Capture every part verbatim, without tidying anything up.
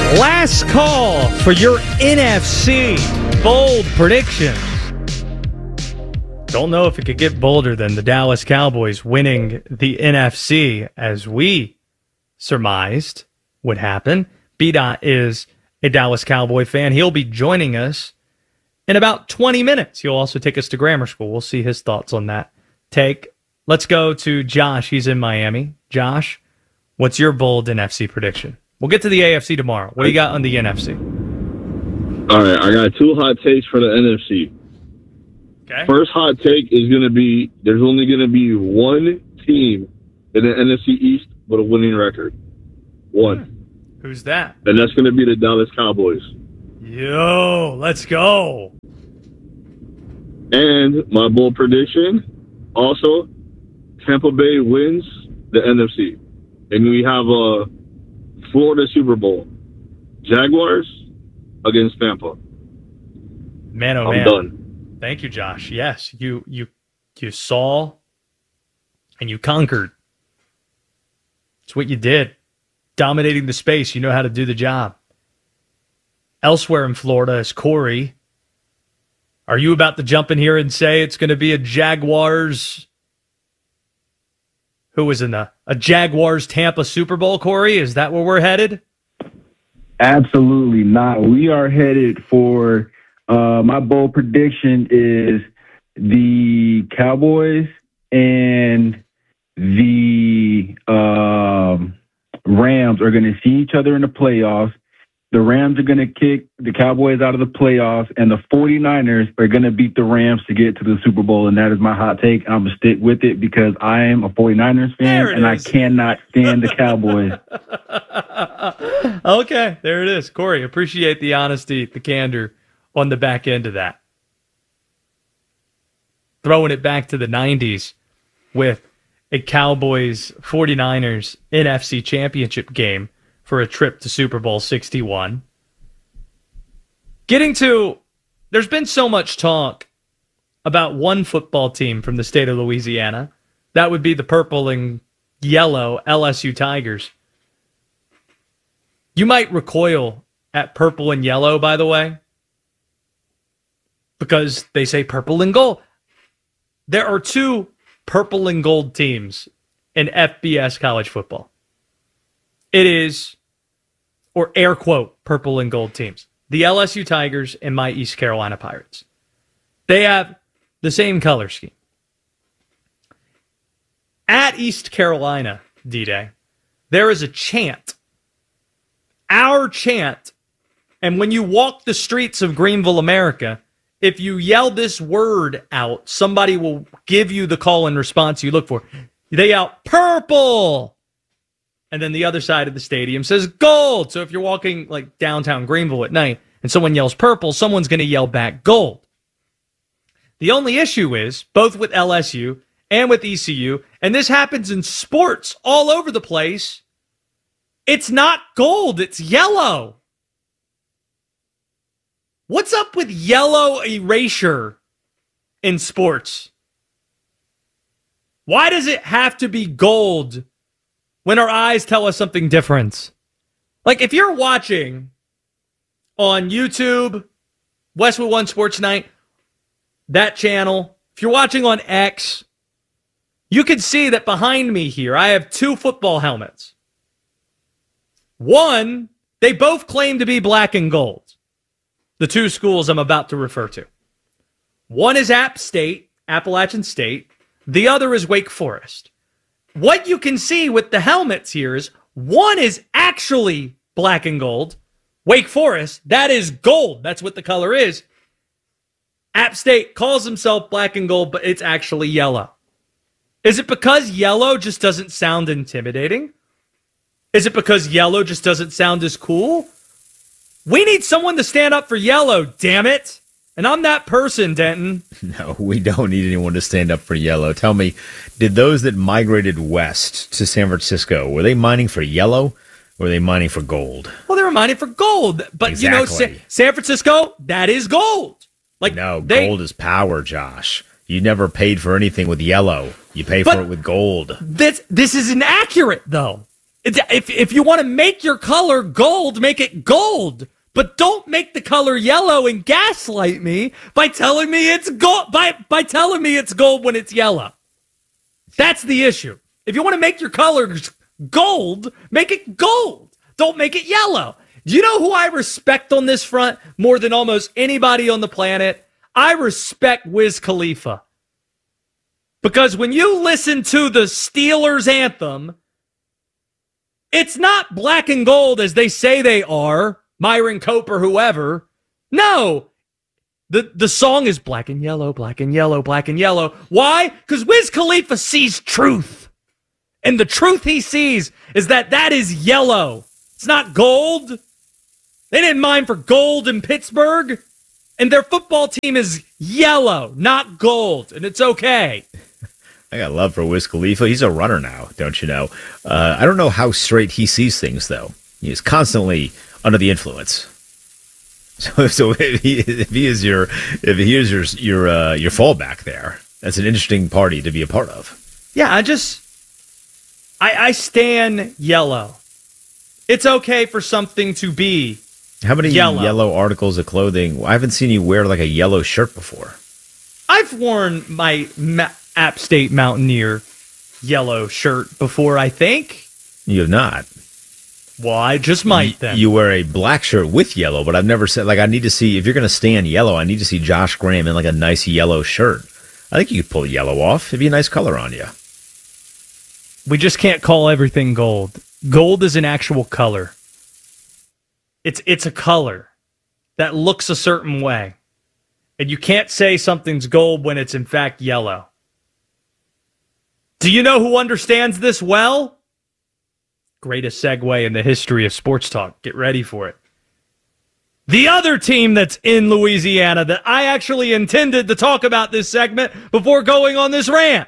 Last call for your N F C bold predictions. Don't know if it could get bolder than the Dallas Cowboys winning the N F C as we surmised would happen. B-Dot is a Dallas Cowboy fan. He'll be joining us in about twenty minutes. He'll also take us to grammar school. We'll see his thoughts on that take. Let's go to Josh. He's in Miami. Josh, what's your bold N F C prediction? We'll get to the A F C tomorrow. What do you got on the N F C? All right, I got two hot takes for the N F C. Okay. First hot take is going to be there's only going to be one team in the N F C East with a winning record. One. Hmm. Who's that? And that's going to be the Dallas Cowboys. Yo, let's go. And my bold prediction, also, Tampa Bay wins the N F C. And we have a Florida Super Bowl. Jaguars against Tampa. Man, oh I'm man. done. Thank you, Josh. Yes, you you you saw and you conquered. It's what you did. Dominating the space. You know how to do the job. Elsewhere in Florida is Corey. Are you about to jump in here and say it's going to be a Jaguars? Who was in the a Jaguars Tampa Super Bowl, Corey? Is that where we're headed? Absolutely not. We are headed for, uh, my bold prediction is the Cowboys and the um, Rams are going to see each other in the playoffs. The Rams are going to kick the Cowboys out of the playoffs, and the 49ers are going to beat the Rams to get to the Super Bowl, and that is my hot take. I'm going to stick with it because I am a 49ers fan, and is. I cannot stand the Cowboys. Okay, there it is. Corey, appreciate the honesty, the candor on the back end of that. Throwing it back to the nineties with a Cowboys 49ers N F C championship game for a trip to Super Bowl sixty-one. Getting to, there's been so much talk about one football team from the state of Louisiana. That would be the purple and yellow L S U Tigers. You might recoil at purple and yellow, by the way, because they say purple and gold. There are two purple and gold teams in F B S college football. It is, or air quote, purple and gold teams. The L S U Tigers and my East Carolina Pirates. They have the same color scheme. At East Carolina, D-Day, there is a chant. Our chant. And when you walk the streets of Greenville, America, if you yell this word out, somebody will give you the call and response you look for. They yell, purple! And then the other side of the stadium says gold. So if you're walking like downtown Greenville at night and someone yells purple, someone's going to yell back gold. The only issue is, both with L S U and with E C U, and this happens in sports all over the place, it's not gold, it's yellow. What's up with yellow erasure in sports? Why does it have to be gold when our eyes tell us something different? Like, if you're watching on YouTube, Westwood One Sports Night, that channel, if you're watching on X, you can see that behind me here, I have two football helmets. One, they both claim to be black and gold. The two schools I'm about to refer to. One is App State, Appalachian State. The other is Wake Forest. What you can see with the helmets here is one is actually black and gold. Wake Forest, that is gold. That's what the color is. App State calls himself black and gold, but it's actually yellow. Is it because yellow just doesn't sound intimidating? Is it because yellow just doesn't sound as cool? We need someone to stand up for yellow, damn it. And I'm that person, Denton. No, we don't need anyone to stand up for yellow. Tell me, did those that migrated west to San Francisco, were they mining for yellow or were they mining for gold? Well, they were mining for gold. But, exactly. you know, Sa- San Francisco, that is gold. Like No, they, gold is power, Josh. You never paid for anything with yellow. You pay for it with gold. This, this is inaccurate, though. It's, if if you want to make your color gold, make it gold. But don't make the color yellow and gaslight me by telling me it's gold by, by telling me it's gold when it's yellow. That's the issue. If you want to make your colors gold, make it gold. Don't make it yellow. Do you know who I respect on this front more than almost anybody on the planet? I respect Wiz Khalifa. Because when you listen to the Steelers anthem, it's not black and gold as they say they are, Myron Cope or whoever. No. The, the song is black and yellow, black and yellow, black and yellow. Why? Because Wiz Khalifa sees truth. And the truth he sees is that that is yellow. It's not gold. They didn't mine for gold in Pittsburgh. And their football team is yellow, not gold. And it's okay. I got love for Wiz Khalifa. He's a runner now, don't you know? Uh, I don't know how straight he sees things, though. He is constantly under the influence. So, so if he, if he is your if he is your your uh, your fallback there, that's an interesting party to be a part of. Yeah, I just I I stand yellow. It's okay for something to be How many yellow, yellow articles of clothing? I haven't seen you wear like a yellow shirt before. I've worn my Ma- App State Mountaineer yellow shirt before, I think. You have not. Well, I just might then. You wear a black shirt with yellow, but I've never said, like, I need to see, if you're going to stand yellow, I need to see Josh Graham in, like, a nice yellow shirt. I think you could pull yellow off. It'd be a nice color on you. We just can't call everything gold. Gold is an actual color. It's it's a color that looks a certain way. And you can't say something's gold when it's, in fact, yellow. Do you know who understands this well? Greatest segue in the history of sports talk. Get ready for it. The other team that's in Louisiana that I actually intended to talk about this segment before going on this rant.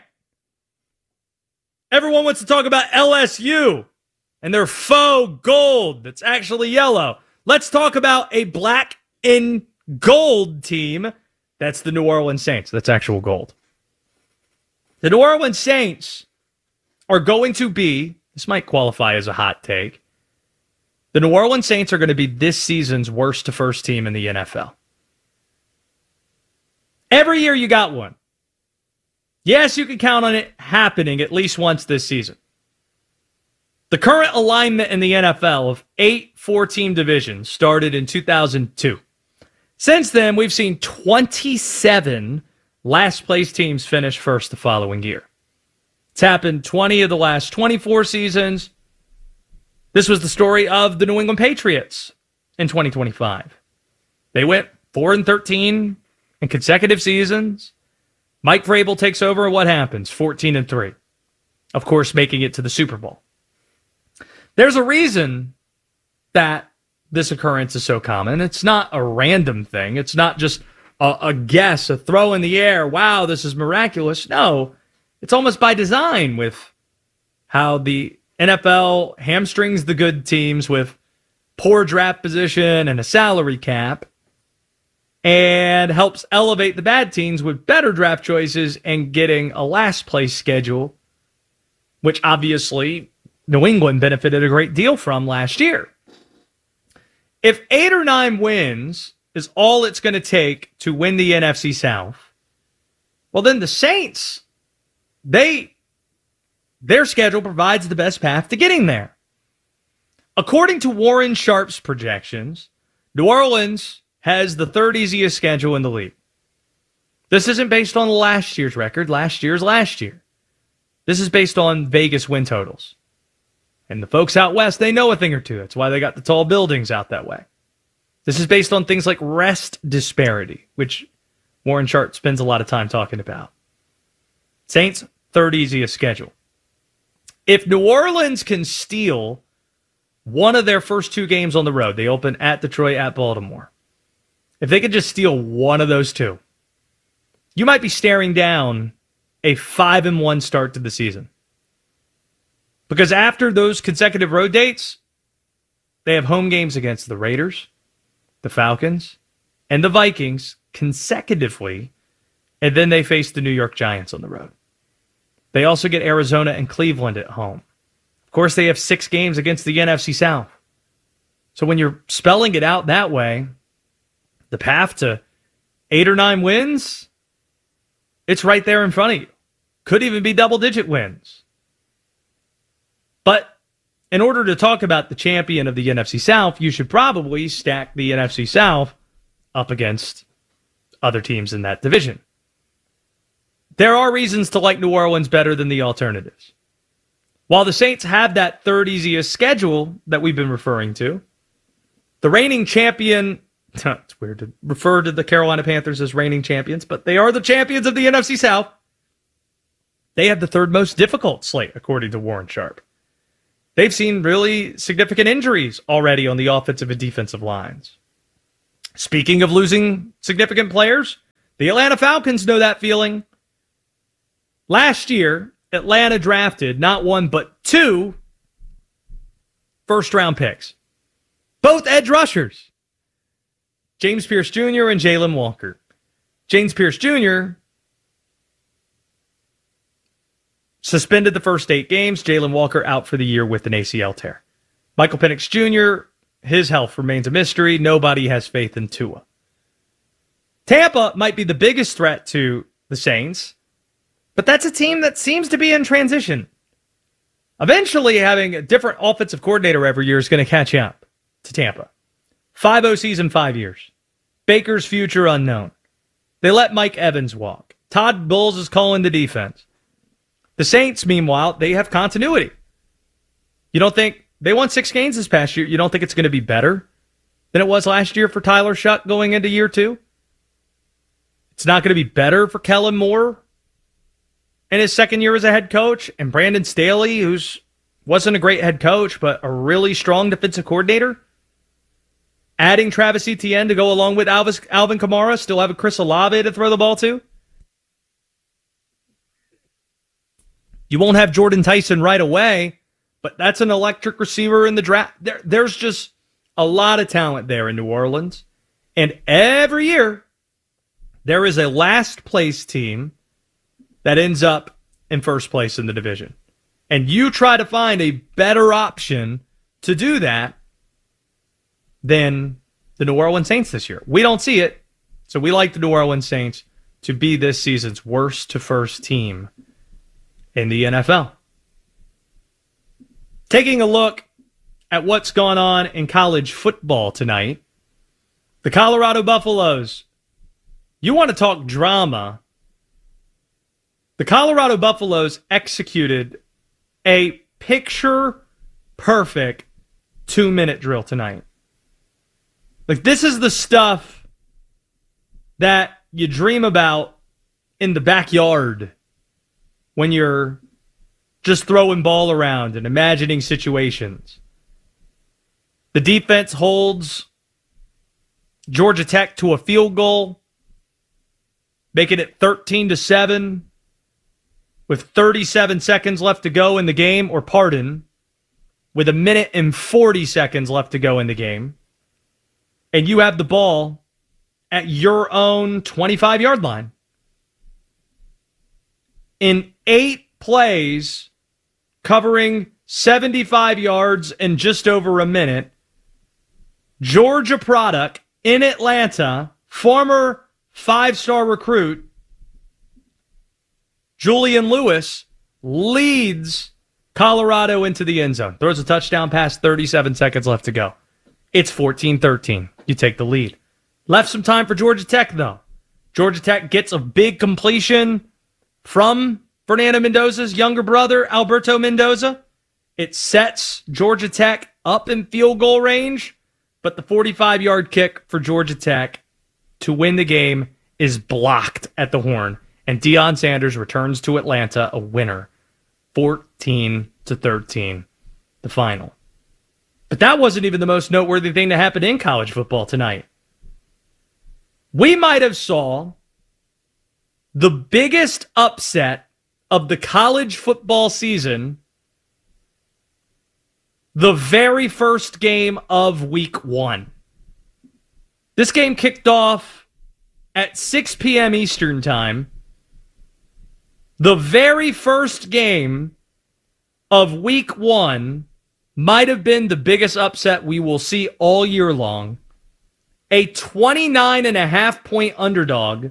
Everyone wants to talk about L S U and their faux gold that's actually yellow. Let's talk about a black and gold team. That's the New Orleans Saints. That's actual gold. The New Orleans Saints are going to be, this might qualify as a hot take, the New Orleans Saints are going to be this season's worst to first team in the N F L. Every year you got one. Yes, you can count on it happening at least once this season. The current alignment in the N F L of eight four-team divisions started in two thousand two. Since then, we've seen twenty-seven last-place teams finish first the following year. It's happened twenty of the last twenty-four seasons. This was the story of the New England Patriots in twenty twenty-five. They went four and thirteen in consecutive seasons. Mike Vrabel takes over, and what happens? fourteen and three. Of course, making it to the Super Bowl. There's a reason that this occurrence is so common. It's not a random thing. It's not just a, a guess, a throw in the air. Wow, this is miraculous. No, it's almost by design with how the N F L hamstrings the good teams with poor draft position and a salary cap and helps elevate the bad teams with better draft choices and getting a last place schedule, which obviously New England benefited a great deal from last year. If eight or nine wins is all it's going to take to win the N F C South, well, then the Saints, they their schedule provides the best path to getting there. According to Warren Sharp's projections, New Orleans has the third easiest schedule in the league. This isn't based on last year's record. Last year's last year. This is based on Vegas win totals. And the folks out west, they know a thing or two. That's why they got the tall buildings out that way. This is based on things like rest disparity, which Warren Sharp spends a lot of time talking about. Saints, third easiest schedule. If New Orleans can steal one of their first two games on the road, they open at Detroit, at Baltimore. If they could just steal one of those two, you might be staring down a five and one start to the season. Because after those consecutive road dates, they have home games against the Raiders, the Falcons, and the Vikings consecutively, and then they face the New York Giants on the road. They also get Arizona and Cleveland at home. Of Of course, they have six games against the N F C South. So when you're spelling it out that way, the path to eight or nine wins, it's right there in front of you. Could even be double-digit wins. But in order to talk about the champion of the N F C South, you should probably stack the N F C South up against other teams in that division. There are reasons to like New Orleans better than the alternatives. While the Saints have that third easiest schedule that we've been referring to, the reigning champion, it's weird to refer to the Carolina Panthers as reigning champions, but they are the champions of the N F C South. They have the third most difficult slate, according to Warren Sharp. They've seen really significant injuries already on the offensive and defensive lines. Speaking of losing significant players, the Atlanta Falcons know that feeling. Last year, Atlanta drafted not one but two first-round picks. Both edge rushers. James Pierce Junior and Jalen Walker. James Pierce Junior suspended the first eight games. Jalen Walker out for the year with an A C L tear. Michael Penix Junior, his health remains a mystery. Nobody has faith in Tua. Tampa might be the biggest threat to the Saints, but that's a team that seems to be in transition. Eventually, having a different offensive coordinator every year is going to catch up to Tampa. Five O Cs in five years. Baker's future unknown. They let Mike Evans walk. Todd Bowles is calling the defense. The Saints, meanwhile, they have continuity. You don't think they won six games this past year? You don't think it's going to be better than it was last year for Tyler Shuck going into year two? It's not going to be better for Kellen Moore in his second year as a head coach, and Brandon Staley, who's wasn't a great head coach, but a really strong defensive coordinator. Adding Travis Etienne to go along with Alvis, Alvin Kamara, still having Chris Olave to throw the ball to. You won't have Jordan Tyson right away, but that's an electric receiver in the draft. There, there's just a lot of talent there in New Orleans. And every year, there is a last place team that ends up in first place in the division. And you try to find a better option to do that than the New Orleans Saints this year. We don't see it, so we like the New Orleans Saints to be this season's worst to first team in the N F L. Taking a look at what's gone on in college football tonight, the Colorado Buffaloes. You want to talk drama? The Colorado Buffaloes executed a picture-perfect two-minute drill tonight. Like, this is the stuff that you dream about in the backyard when you're just throwing ball around and imagining situations. The defense holds Georgia Tech to a field goal, making it thirteen to seven with thirty-seven seconds left to go in the game, or pardon, with a minute and forty seconds left to go in the game. And you have the ball at your own twenty-five-yard line. In eight plays, covering seventy-five yards in just over a minute, Georgia product in Atlanta, former five-star recruit, Julian Lewis, leads Colorado into the end zone. Throws a touchdown pass, thirty-seven seconds left to go. It's fourteen thirteen. You take the lead. Left some time for Georgia Tech, though. Georgia Tech gets a big completion from Fernando Mendoza's younger brother, Alberto Mendoza. It sets Georgia Tech up in field goal range, but the forty-five-yard kick for Georgia Tech to win the game is blocked at the horn, and Deion Sanders returns to Atlanta a winner, fourteen to thirteen, the final. But that wasn't even the most noteworthy thing to happen in college football tonight. We might have saw the biggest upset of the college football season the very first game of week one. This game kicked off at six p.m. Eastern time. The very first game of week one might have been the biggest upset we will see all year long. A twenty-nine and a half point underdog.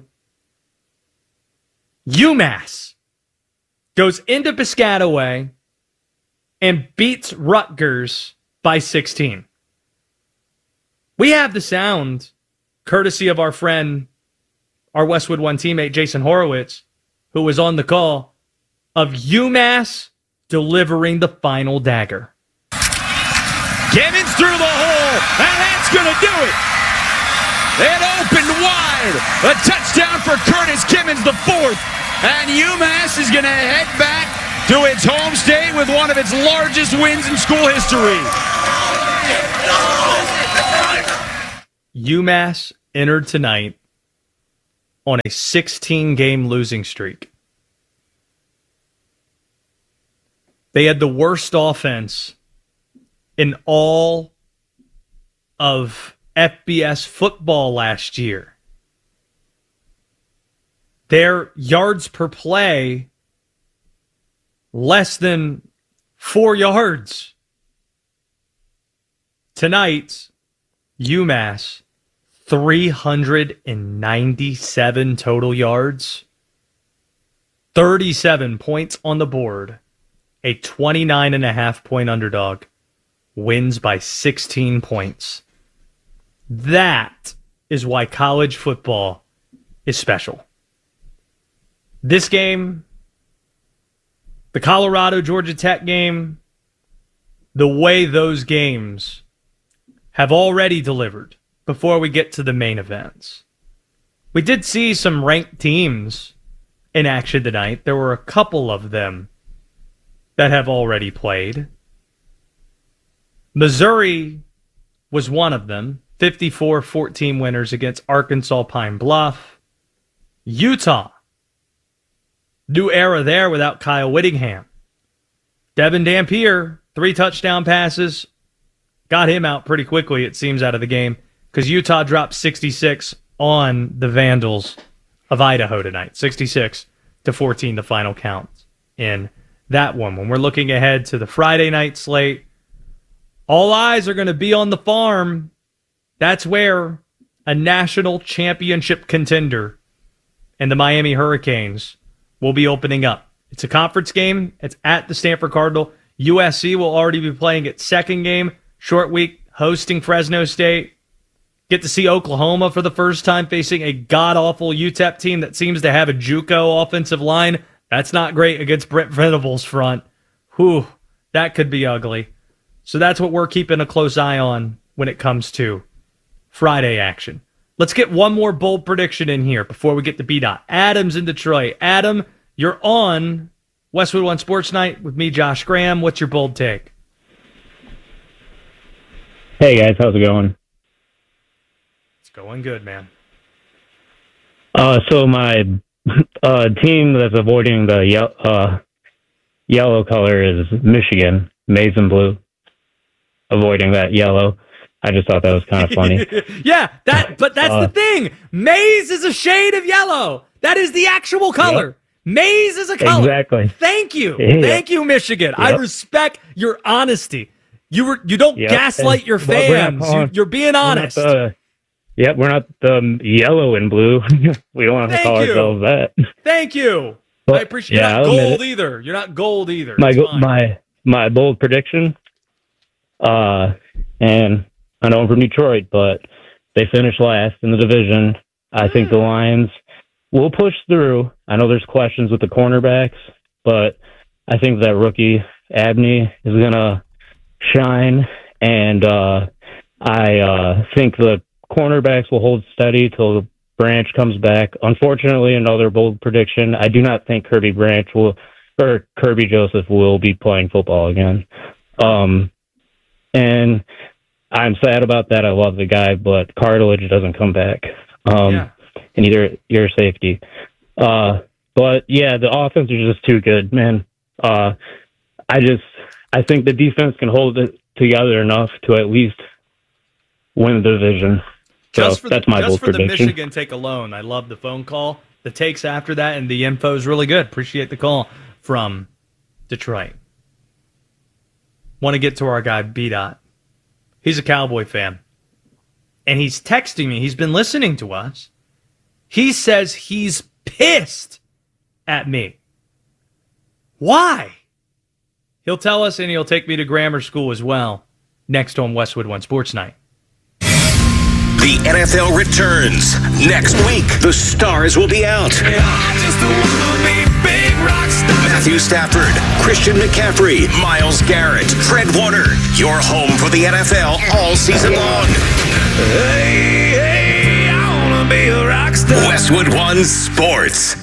UMass goes into Piscataway and beats Rutgers by sixteen. We have the sound, courtesy of our friend, our Westwood One teammate, Jason Horowitz, who was on the call, of UMass delivering the final dagger. Gibbons through the hole, and that's going to do it. It opened wide. A touchdown for Curtis Gibbons, the fourth. And UMass is going to head back to its home state with one of its largest wins in school history. UMass entered tonight on a sixteen-game losing streak. They had the worst offense in all of F B S football last year. Their yards per play, less than four yards. Tonight, UMass, three hundred ninety-seven total yards, thirty-seven points on the board, a twenty-nine and a half point underdog, wins by sixteen points. That is why college football is special. This game, the Colorado-Georgia Tech game, the way those games have already delivered before we get to the main events. We did see some ranked teams in action tonight. There were a couple of them that have already played. Missouri was one of them, fifty-four fourteen winners against Arkansas Pine Bluff. Utah, new era there without Kyle Whittingham. Devin Dampier, three touchdown passes, got him out pretty quickly, it seems, out of the game, because Utah dropped sixty-six on the Vandals of Idaho tonight. sixty-six to fourteen, the final count in that one. When we're looking ahead to the Friday night slate, all eyes are going to be on the farm. That's where a national championship contender and the Miami Hurricanes will be opening up. It's a conference game. It's at the Stanford Cardinal. U S C will already be playing its second game. Short week, hosting Fresno State. Get to see Oklahoma for the first time facing a god-awful U T E P team that seems to have a JUCO offensive line. That's not great against Brent Venables' front. Whew, that could be ugly. So that's what we're keeping a close eye on when it comes to Friday action. Let's get one more bold prediction in here before we get to B-Dot. Adam's in Detroit. Adam, you're on Westwood One Sports Night with me, Josh Graham. What's your bold take? Hey, guys. How's it going? It's going good, man. Uh, so my uh, team that's avoiding the ye- uh, yellow color is Michigan, maize and blue. Avoiding that yellow. I just thought that was kind of funny. yeah, that. But that's uh, the thing. Maize is a shade of yellow. That is the actual color. Yep. Maize is a color. Exactly. Thank you. Yeah. Thank you, Michigan. Yep. I respect your honesty. You were you don't yep. gaslight and, your fans. calling, you, you're being honest. We're the, yep, we're not the yellow and blue. We don't want to Thank call you. ourselves that. Thank you. Well, I appreciate. Yeah, You're not I'll gold either. You're not gold either. My my my bold prediction. Uh, and I know I'm from Detroit, but they finished last in the division. I think the Lions will push through. I know there's questions with the cornerbacks, but I think that rookie Abney is going to shine. And uh, I uh, think the cornerbacks will hold steady till Branch comes back. Unfortunately, another bold prediction. I do not think Kirby Branch will, or Kirby Joseph will be playing football again. Um, and I'm sad about that. I love the guy, but cartilage doesn't come back. Um, yeah. And either your safety. Uh, but yeah, the offense is just too good, man. Uh, I just, I think the defense can hold it together enough to at least win the division. So just for that's the, my just bold for prediction. the Michigan take alone, I love the phone call. The takes after that and the info is really good. Appreciate the call from Detroit. want to get to our guy, B-Dot. He's a Cowboy fan. And he's texting me. He's been listening to us. He says he's pissed at me. Why? He'll tell us, and he'll take me to grammar school as well next on Westwood One Sports Night. The N F L returns next week. The stars will be out. I just wanna be big rock stars. Matthew Stafford, Christian McCaffrey, Myles Garrett, Fred Warner. Your home for the N F L all season long. Hey, hey, I wanna be a rock star. Westwood One Sports.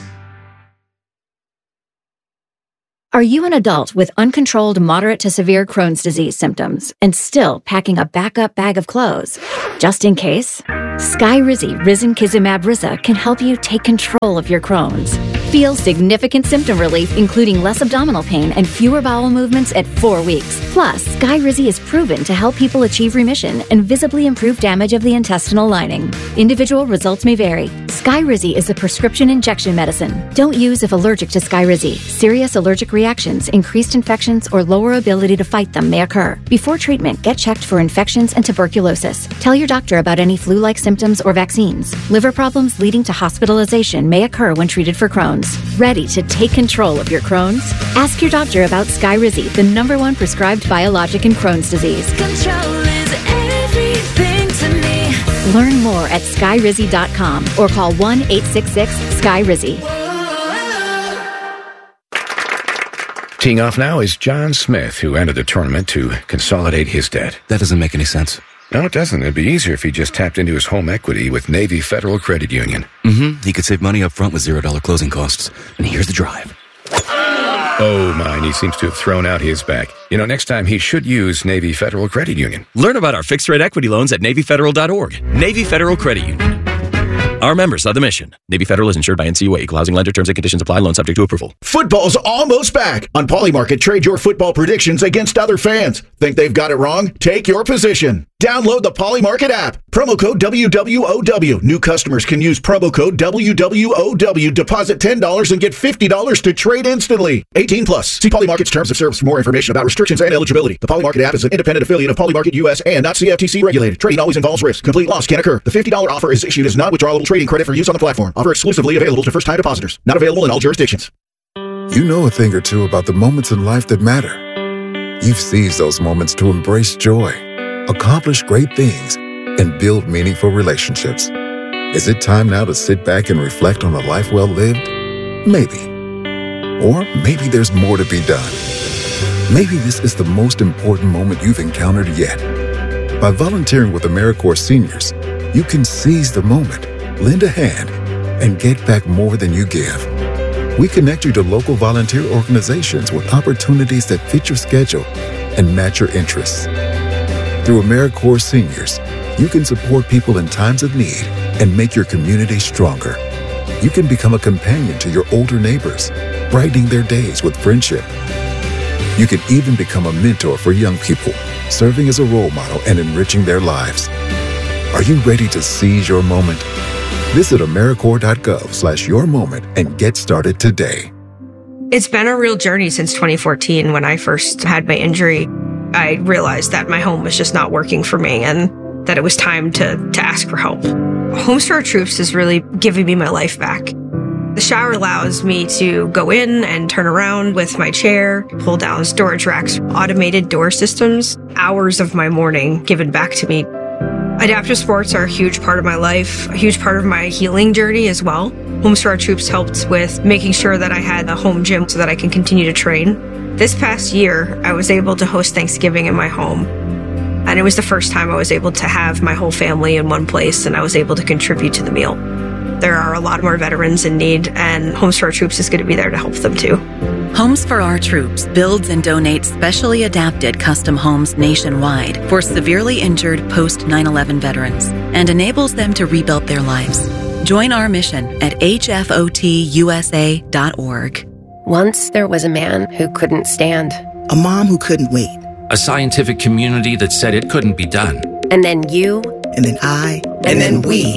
Are you an adult with uncontrolled moderate to severe Crohn's disease symptoms and still packing a backup bag of clothes? Just in case, Skyrizi Risankizumab Riza can help you take control of your Crohn's. Feel significant symptom relief, including less abdominal pain and fewer bowel movements at four weeks. Plus, Skyrizi is proven to help people achieve remission and visibly improve damage of the intestinal lining. Individual results may vary. Skyrizi is a prescription injection medicine. Don't use if allergic to Skyrizi. Serious allergic reactions, increased infections, or lower ability to fight them may occur. Before treatment, get checked for infections and tuberculosis. Tell your doctor about any flu-like symptoms or vaccines. Liver problems leading to hospitalization may occur when treated for Crohn's. Ready to take control of your Crohn's? Ask your doctor about Skyrizi, the number one prescribed biologic in Crohn's disease. Control is everything to me. Learn more at skyrizi dot com or call one eight six six Sky Rizzi. Teeing off now is John Smith, who entered the tournament to consolidate his debt. That doesn't make any sense. No, it doesn't. It'd be easier if he just tapped into his home equity with Navy Federal Credit Union. Mm-hmm. He could save money up front with zero dollar closing costs. And here's the drive. Oh, mine. He seems to have thrown out his back. You know, next time he should use Navy Federal Credit Union. Learn about our fixed-rate equity loans at Navy Federal dot org. Navy Federal Credit Union. Our members of the mission. Navy Federal is insured by N C U A. Equal housing lender. Terms and conditions apply. Loan subject to approval. Football's almost back. On Polymarket, trade your football predictions against other fans. Think they've got it wrong? Take your position. Download the Polymarket app. Promo code W W O W. New customers can use promo code W W O W. Deposit ten dollars and get fifty dollars to trade instantly. eighteen plus. See Polymarket's terms of service for more information about restrictions and eligibility. The Polymarket app is an independent affiliate of Polymarket U S and not C F T C regulated. Trading always involves risk. Complete loss can occur. The fifty dollars offer is issued as non-withdrawable trading credit for use on the platform. Offer exclusively available to first-time depositors. Not available in all jurisdictions. You know a thing or two about the moments in life that matter. You've seized those moments to embrace joy, accomplish great things, and build meaningful relationships. Is it time now to sit back and reflect on a life well lived? Maybe. Or maybe there's more to be done. Maybe this is the most important moment you've encountered yet. By volunteering with AmeriCorps Seniors, you can seize the moment, lend a hand, and get back more than you give. We connect you to local volunteer organizations with opportunities that fit your schedule and match your interests. Through AmeriCorps Seniors, you can support people in times of need and make your community stronger. You can become a companion to your older neighbors, brightening their days with friendship. You can even become a mentor for young people, serving as a role model and enriching their lives. Are you ready to seize your moment? Visit AmeriCorps.gov slash your moment and get started today. It's been a real journey since twenty fourteen. When I first had my injury, I realized that my home was just not working for me and that it was time to, to ask for help. Homes for Our Troops is really giving me my life back. The shower allows me to go in and turn around with my chair, pull down storage racks, automated door systems, hours of my morning given back to me. Adaptive sports are a huge part of my life, a huge part of my healing journey as well. Homes for Our Troops helped with making sure that I had a home gym so that I can continue to train. This past year, I was able to host Thanksgiving in my home. And it was the first time I was able to have my whole family in one place and I was able to contribute to the meal. There are a lot more veterans in need, and Homes for Our Troops is going to be there to help them too. Homes for Our Troops builds and donates specially adapted custom homes nationwide for severely injured post nine eleven veterans and enables them to rebuild their lives. Join our mission at H F O T U S A dot org. Once there was a man who couldn't stand. A mom who couldn't wait. A scientific community that said it couldn't be done. And then you. And then I. And, and then we.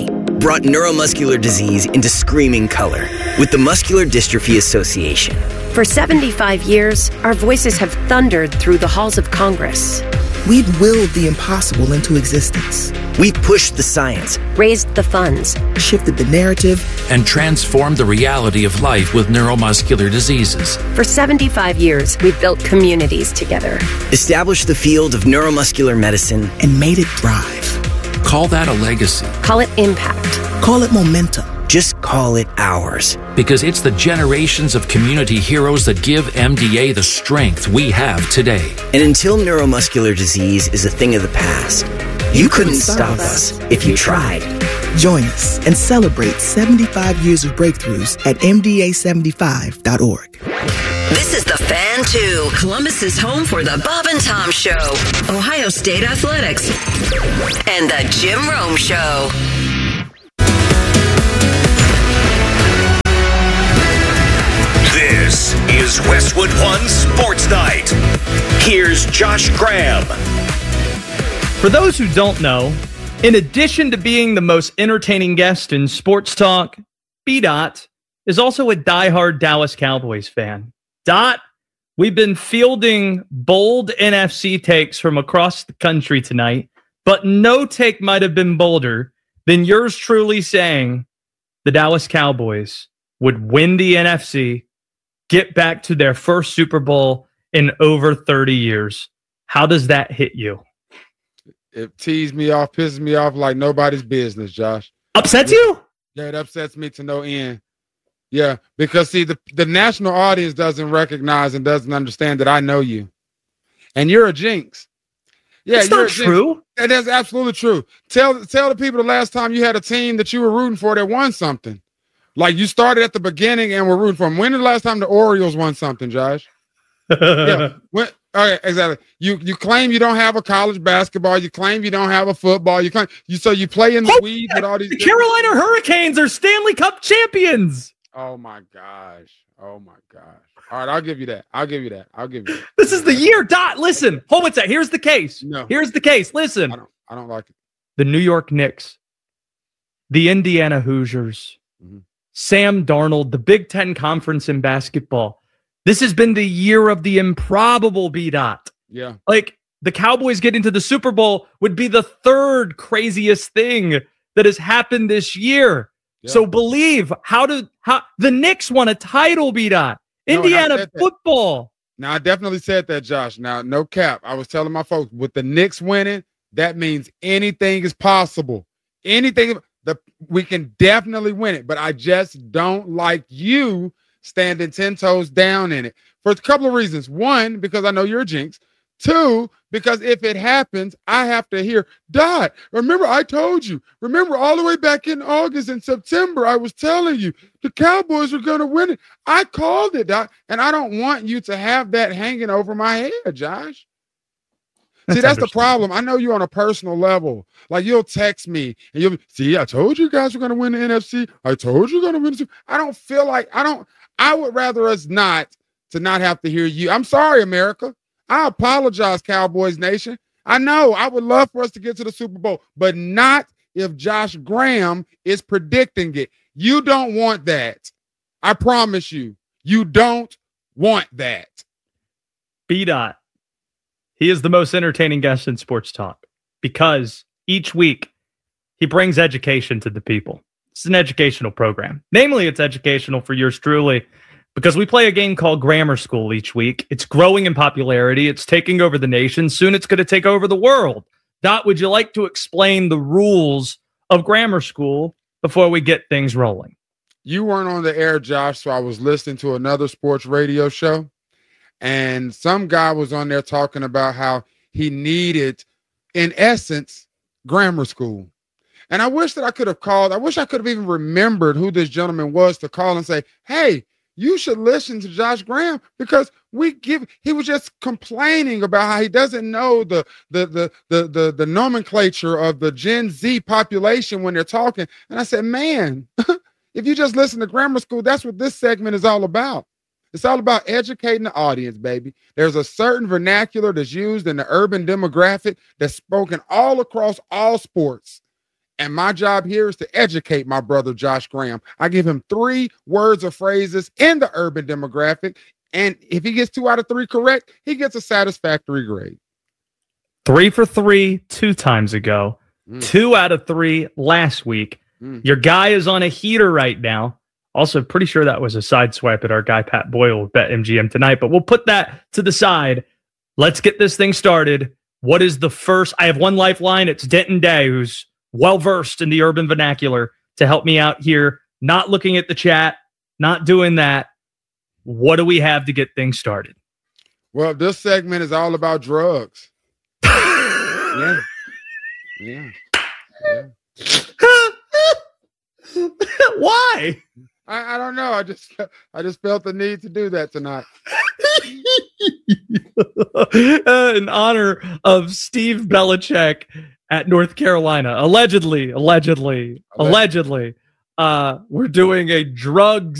brought neuromuscular disease into screaming color with the Muscular Dystrophy Association. For seventy-five years, our voices have thundered through the halls of Congress. We've willed the impossible into existence. We've pushed the science, raised the funds, shifted the narrative, and transformed the reality of life with neuromuscular diseases. For seventy-five years, we've built communities together, established the field of neuromuscular medicine, and made it thrive. Call that a legacy. Call it impact. Call it momentum. Just call it ours. Because it's the generations of community heroes that give M D A the strength we have today. And until neuromuscular disease is a thing of the past, you, you couldn't, couldn't stop us if you tried. Join us and celebrate seventy-five years of breakthroughs at M D A seventy-five dot org. This is The Fan two, Columbus's home for the Bob and Tom Show, Ohio State Athletics, and the Jim Rome Show. This is Westwood One Sports Night. Here's Josh Graham. For those who don't know, in addition to being the most entertaining guest in sports talk, B-Dot is also a diehard Dallas Cowboys fan. Dot, we've been fielding bold N F C takes from across the country tonight, but no take might have been bolder than yours truly saying the Dallas Cowboys would win the N F C, get back to their first Super Bowl in over thirty years. How does that hit you? It teased me off, pisses me off like nobody's business, Josh. Upsets yeah. you? Yeah, it upsets me to no end. Yeah, because see, the, the national audience doesn't recognize and doesn't understand that I know you. And you're a jinx. Yeah, it's you're not a jinx. true. And that's absolutely true. Tell tell the people the last time you had a team that you were rooting for that won something. Like you started at the beginning and were rooting for them. When was the last time the Orioles won something, Josh? yeah. When, okay, exactly. You you claim you don't have a college basketball. You claim you don't have a football. You claim you so you play in the oh, weeds yeah. with all these. The Carolina Hurricanes are Stanley Cup champions. Oh my gosh! Oh my gosh! All right, I'll give you that. I'll give you that. I'll give you that. This is the year. Dot. Listen, hold on. Here's the case. No. Here's the case. Listen. I don't. I don't like it. The New York Knicks, the Indiana Hoosiers, mm-hmm. Sam Darnold, the Big Ten Conference in basketball. This has been the year of the improbable, B-Dot. Yeah. Like, the Cowboys getting to the Super Bowl would be the third craziest thing that has happened this year. Yeah. So believe, how did how the Knicks won a title, B-Dot. Indiana no, football. Now, I definitely said that, Josh. Now, no cap. I was telling my folks, with the Knicks winning, that means anything is possible. Anything, the we can definitely win it. But I just don't like you standing ten toes down in it for a couple of reasons. One, because I know you're a jinx. Two, because if it happens, I have to hear, Dot, remember I told you. Remember all the way back in August and September, I was telling you the Cowboys were going to win it. I called it, Dot, and I don't want you to have that hanging over my head, Josh. See, that's, that's the problem. I know you on a personal level. Like, you'll text me and you'll see, I told you guys were going to win the N F C. I told you you're going to win the Super. I don't feel like, I don't, I would rather us not to not have to hear you. I'm sorry, America. I apologize, Cowboys Nation. I know I would love for us to get to the Super Bowl, but not if Josh Graham is predicting it. You don't want that. I promise you, you don't want that. B-Dot. He is the most entertaining guest in sports talk because each week he brings education to the people. It's an educational program. Namely, it's educational for yours truly because we play a game called Grammar School each week. It's growing in popularity. It's taking over the nation. Soon it's going to take over the world. Dot, would you like to explain the rules of Grammar School before we get things rolling? You weren't on the air, Josh, so I was listening to another sports radio show. And some guy was on there talking about how he needed, in essence, grammar school. And I wish that I could have called. I wish I could have even remembered who this gentleman was to call and say, hey, you should listen to Josh Graham because we give, he was just complaining about how he doesn't know the, the, the, the, the, the nomenclature of the Gen Z population when they're talking. And I said, man, if you just listen to Grammar School, that's what this segment is all about. It's all about educating the audience, baby. There's a certain vernacular that's used in the urban demographic that's spoken all across all sports. And my job here is to educate my brother Josh Graham. I give him three words or phrases in the urban demographic. And if he gets two out of three correct, he gets a satisfactory grade. Three for three two times ago. Mm. Two out of three last week. Mm. Your guy is on a heater right now. Also, pretty sure that was a side swipe at our guy Pat Boyle with BetMGM tonight, but we'll put that to the side. Let's get this thing started. What is the first? I have one lifeline. It's Denton Day, who's well-versed in the urban vernacular, to help me out here. Not looking at the chat, not doing that. What do we have to get things started? Well, this segment is all about drugs. yeah. Yeah. Yeah. Why? I, I don't know. I just I just felt the need to do that tonight. uh, in honor of Steve Belichick at North Carolina. Allegedly, allegedly, allegedly, uh, we're doing a drugs